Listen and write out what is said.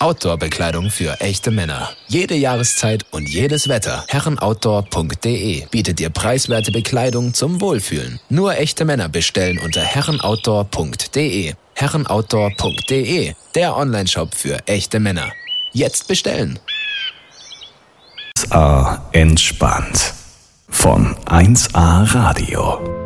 Outdoor-Bekleidung für echte Männer. Jede Jahreszeit und jedes Wetter. herrenoutdoor.de bietet dir preiswerte Bekleidung zum Wohlfühlen. Nur echte Männer bestellen unter herrenoutdoor.de. herrenoutdoor.de, der Onlineshop für echte Männer. Jetzt bestellen. 1A entspannt. Von 1A Radio.